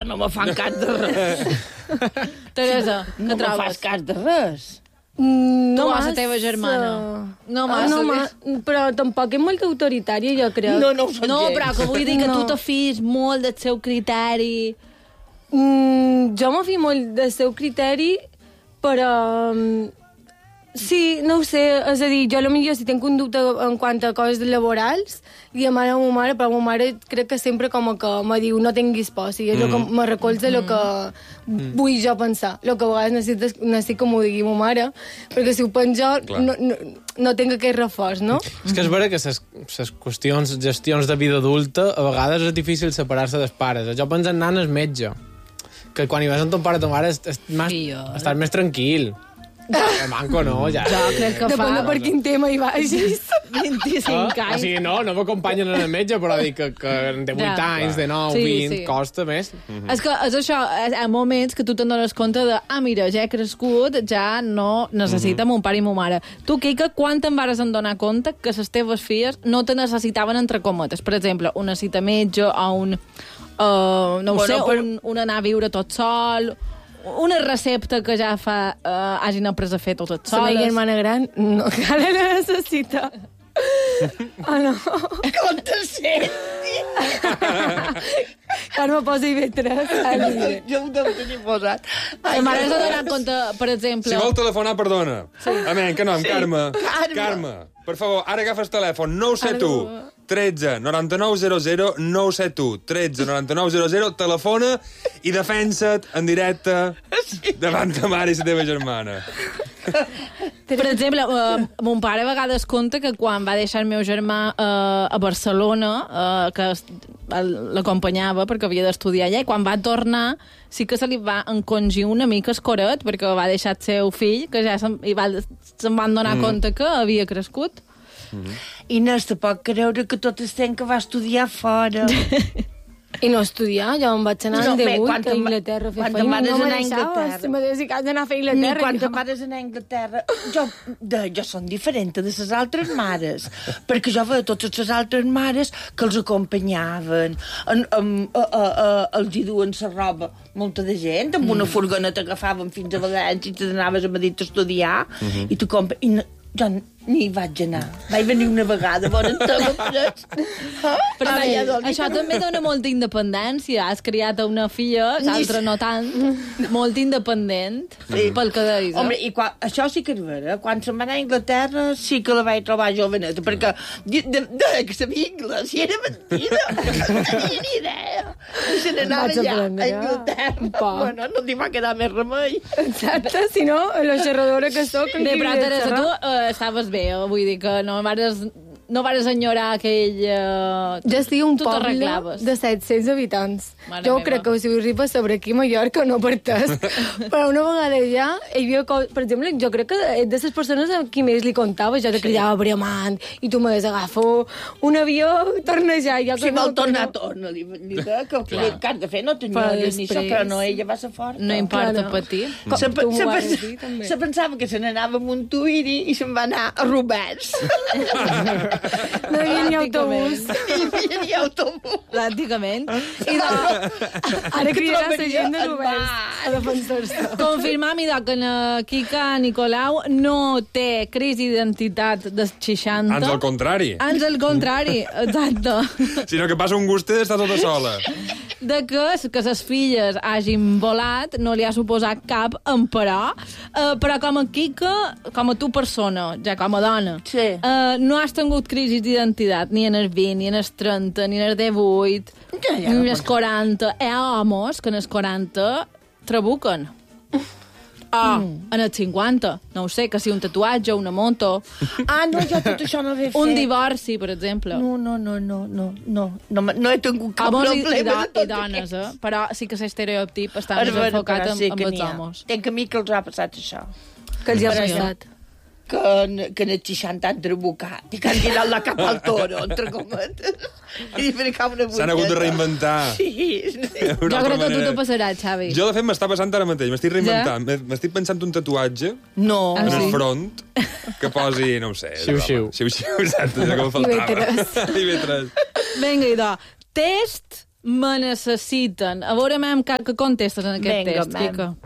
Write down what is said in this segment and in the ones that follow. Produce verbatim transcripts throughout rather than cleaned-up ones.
no me fan cas de res. Teresa, què no trobes? No me fas cas de res. Mm, no tu massa. La teva germana. No massa. No, ma... Però tampoc és molt autoritària, jo crec. No, no ho No, però que vull dir que no. tu te fies molt del seu criteri. Mm, jo me fio molt del seu criteri, però... Sí, no ho sé, és a dir, jo potser si tinc un dubte en quant a coses laborals, li demano a ma mare, però ma mare crec que sempre com que me diu no tinguis por, o sigui, és mm. el que me recolza el que mm. vull jo pensar. El que a vegades necessito, necessito que m'ho digui ma mare, perquè si ho penso jo no, no, no tinc aquest reforç, no? És que és vera que les qüestions, gestions de vida adulta, a vegades és difícil separar-se dels pares. Jo penso en nanes metge, que quan hi vas amb ton pare o ton mare estàs més tranquil. El manco no, ja. Jo crec que Depèn fa... de per quin tema hi vagis. vint-i-cinc ah, anys. O sigui, no, no m'acompanyen en el metge, però dic que, que de vuit ja, anys, de nou, sí, vint, sí. costa més. Mm-hmm. És que és això, hi ha moments que tu te'n dones compte de, ah, mira, ja he crescut, ja no necessita mm-hmm. mon pare i mon mare. Tu, Quica, quan te'n vares en donar compte que les teves filles no te necessitaven entre cometes? Per exemple, una cita metge o un... Uh, no ho bueno, sé, per... un, un anar a viure tot sol... Una recepta que ja fa uh, hagin après a fer totes soles. La meva germana gran no, encara no necessita. Ah, no. Com te senti? Carme, posa I V tres. Jo ho devo tenir posat. La mare s'ha donat compte, per exemple... Si vol telefonar, perdona. Sí. Amén, que nom, sí. Carme. Carme. Carme, per favor, ara agafes telèfon, nou set u, tretze, noranta-nou zero zero, nou set u, tretze, noranta-nou zero zero, telefona i defensa't en directe davant ta mare i la teva germana. Per exemple, uh, mon pare a vegades conta que quan va deixar el meu germà uh, a Barcelona, uh, que l'acompanyava perquè havia d'estudiar allà, i quan va tornar sí que se li va encongir una mica el coret perquè va deixar el seu fill, que ja se'n va, se'n van donar mm. compte que havia crescut. Mm-hmm. Inés, te pot creure que tot el temps que va estudiar fora... I no estudiar, jo em vaig anar no, en divuit a Inglaterra a fer feina. Quan no anar a Inglaterra. Si m'ha dedicat d'anar a fer Inglaterra. Ni quan te mares anar a Inglaterra. Jo, de, jo som diferent de les altres mares, perquè jo veia totes les altres mares que els acompanyaven, en, en, a, a, a, els hi duen la roba molta de gent, amb una furgoneta agafaven fins a València i te n'anaves a Madrid a estudiar, uh-huh. i tu compra... I no, jo ni vaig anar. Vaig venir una vegada, bon entega, però... Però bé, això també dona molta independència. Has criat una filla, l'altra no tant, molt independent, sí. pel que deis. Home, i quan, això sí que és vera. Quan se'n va anar a Anglaterra sí que la vaig trobar joveneta, perquè de, de, de que sabia anglès, si era mentida, no tenia ni idea. I se n'anava allà a Anglaterra. Bueno, no t'hi va quedar més remei. Exacte, si no, la xerradora que soc... Bé, però Teresa, tu uh, estaves bé, vull dir que no vares, no vares enyorar aquell... Uh, jo estic un poble de set-cents habitants. Mare jo meva. Crec que si arriba a sobre aquí a Mallorca no parteix. Però una vegada ja hi havia... Per exemple, jo crec que de les persones a qui més li contava, jo te cridava sí. bramant, i tu me desagafo un avió, torna ja. Jo si no, vol tornar, no... torna. Li, li de, que, que, que has de fer, no t'enyores ni això, però no, ella va ser forta. No importa no. patir. Se, se, se, se pensava que se n'anava amb un tuiri i se'n va anar a Roberts. No hi havia ni autobús. No hi havia ni autobús. Pràcticament. I de... Ara cridarà la gent de Roberts a defensar-se. Confirmar, mira, que la Quica Nicolau no té crisi d'identitat dels seixanta. Ans al contrari. Ans al contrari, exacte. Sinó que passa un gustet d'estar tota sola. De que, que les filles hagin volat no li ha suposat cap emperò, uh, però com a Quica, com a tu persona, ja com a dona, sí. uh, no has tingut crisi d'identitat ni en el vint, ni en el trenta, ni en el divuit, ja, ja, ni en el quaranta. Hi ha homes que en el quaranta trabuquen. O mm. en el cinquanta, no ho sé, que si un tatuatge, una moto... Ah, no, jo tot això no he fet. Un divorci, per exemple. No, no, no, no, no, no, no, no he tingut cap homes problema i, i, de tot i dones, eh? Però sí que l'estereotip està Ara, més enfocat sí, amb els homes. Tenc a mi que els ha passat això. Que els ha passat? Que, que en el seixanta han trabucat i que han tirat la cap al toro, entre cometes. S'han hagut de reinventar. Sí, sí. Jo crec que tu t'ho passaràs, Xavi. Jo, de fet, m'està passant ara mateix. M'estic reinventant. Ja? M'estic pensant un tatuatge no. en ah, el sí? front que posi, no ho sé... Xiu-xiu. Xiu-xiu, exacte, és que em faltava. I B tres. I B tres. Vinga, idò. Test me necessiten. A veure, mem, que, que contestes en aquest Vinga, test, mem. Quico.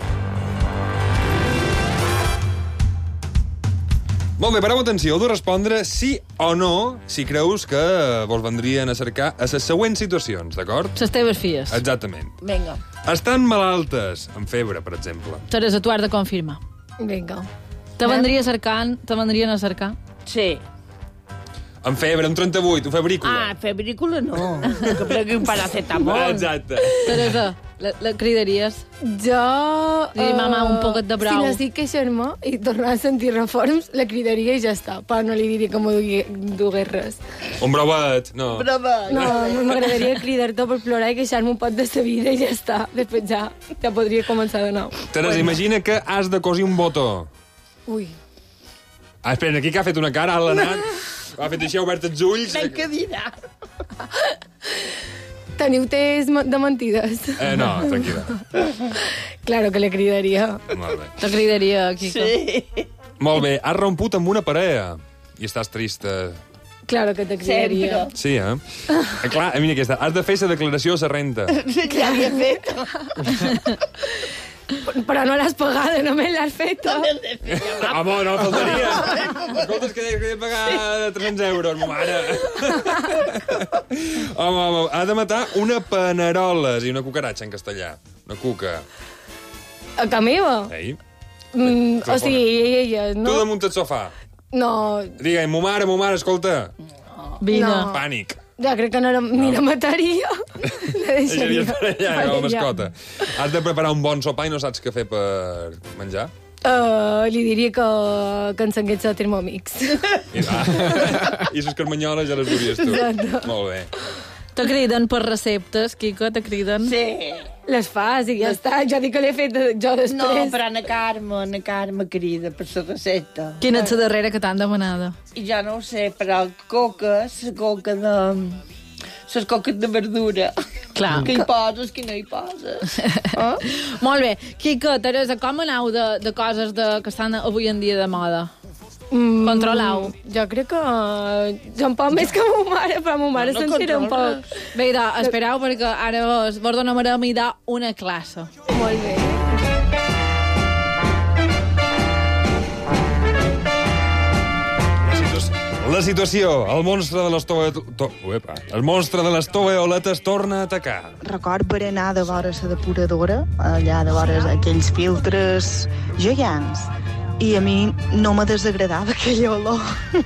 Molt bé, pareu atenció, heu de respondre sí o no si creus que vos vendrien a cercar a les següents situacions, d'acord? Les teves filles. Exactament. Vinga. Estan malaltes, amb febre, per exemple. Teresa, tu has de confirmar. Vinga. Te vendria cercant, te vendrien a cercar? Sí. Amb febre, amb trenta-vuit, un febrícula. Ah, febrícula no. Que pregui un paracetamol. Exacte. Teresa, la, la cridaries? Jo... Li dic, mama, un poquet de brau. Si necessit queixar-me i tornar a sentir reforms, la cridaria i ja està. Però no li diria que m'ho dugui- dugués res. Un brovat, no. Brava. No, m'agradaria cridar-te per plorar i queixar-me un pot de sa vida i ja està. Després ja, ja podria començar de nou. Teresa, imagina que has de cosir un botó. Ui. Ah, espera, aquí que ha fet una cara, ha anat... Ha fet així, ha obert els ulls... Ben que dirà. Teniu test de mentides? Eh, no, tranquil·la. Claro que la cridaria. Molt bé. Te cridaria, Quico. Sí. Molt bé, has romput amb una parella. I estàs trista. Claro que te cridaria. Sempre. Sí, eh? eh clar, mira aquesta. Has de fer la declaració a la renta. Ja l'hi he fet. Però no l'has pagada, només l'has feta. També l'he fet. Home, no, faltaria. Escolta, és que he de pagar tres-cents euros, ma mare. Home, home, ha de matar una panerola, i una cucaratxa en castellà. Una cuca. A casa meva? Ei? Mm, o sigui, ella, Tu no? damunt del sofà. No, Digue, mo mare, mo mare, escolta. Vine. No. Pànic. ja crec que no, la- ni la mataria. La Deixaries deixaria. per allà, per com a allà. mascota. Has de preparar un bon sopar i no saps què fer per menjar? Uh, li diria que, que encengués a Thermomix. I, ah, I les carmanyoles ja les duries tu. Exacte. Molt bé. Te criden per receptes, Quico, te criden? Sí. Les fas i ja està. Jo dic que l'he fet jo després. No, però Ana Carme, Ana Carme crida per la recepta. Quina és la darrera que t'han demanada? I ja no ho sé, però coques, la coca de... Les coques de verdura. Clar. Que hi poses, que no hi poses. Eh? Molt bé. Quico, Teresa, com aneu de, de coses de, que estan avui en dia de moda? Mm, Controlau. Jo crec que... Jo un poc més que ma mare, però ma mare No, no, no se'n tira un controla. poc. Bé, idò, espereu, perquè ara vos, vos donarem a dar una classe. Molt bé. La, situ la situació. El monstre de les tove... To Uepa. El monstre de les toveoletes torna a atacar. Record per anar de vora la depuradora, allà de vora aquells filtres gegants, i a mi no me desagradava aquella olor.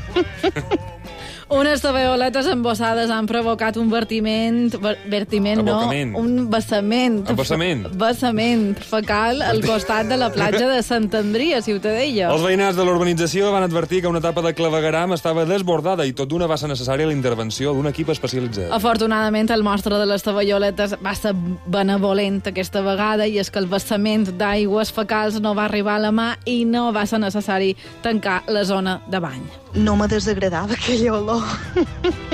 Unes tabeoletes embossades han provocat un vertiment... Ver, vertiment, no? Abocament. Un vessament. Embossament. Vessament fecal al costat de la platja de Sant Andria, Ciutadella. Els veïnats de l'urbanització van advertir que una etapa de clavegueram estava desbordada i tot d'una va ser necessària la intervenció d'un equip especialitzat. Afortunadament, el monstre de les tabeoletes va ser benevolent aquesta vegada i és que el vessament d'aigües fecals no va arribar a la mà i no va ser necessari tancar la zona de bany. No me desagradava aquella olor.